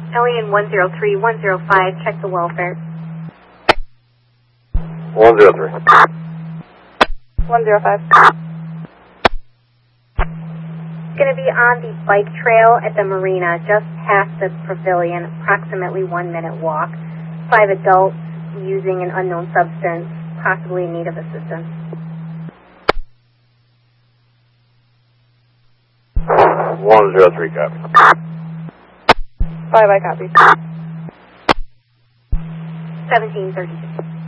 Alien 103, 105, check the welfare. 103. 105. Going to be on the bike trail at the marina, just past the pavilion, approximately 1 minute walk. 5 adults using an unknown substance, possibly in need of assistance. 103, copy. 5, I copy. 1736.